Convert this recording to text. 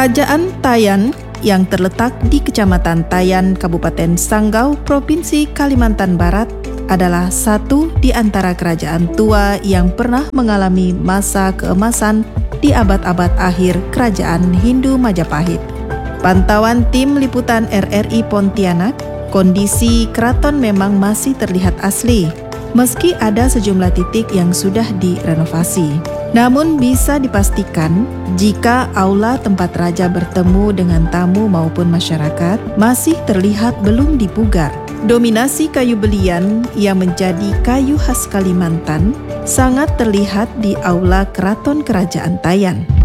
Kerajaan Tayan yang terletak di Kecamatan Tayan, Kabupaten Sanggau, Provinsi Kalimantan Barat adalah satu di antara kerajaan tua yang pernah mengalami masa keemasan di abad-abad akhir Kerajaan Hindu Majapahit. Pantauan tim liputan RRI Pontianak, kondisi keraton memang masih terlihat asli, meski ada sejumlah titik yang sudah direnovasi. Namun bisa dipastikan jika aula tempat raja bertemu dengan tamu maupun masyarakat masih terlihat belum dipugar. Dominasi kayu belian yang menjadi kayu khas Kalimantan sangat terlihat di aula Keraton Kerajaan Tayan.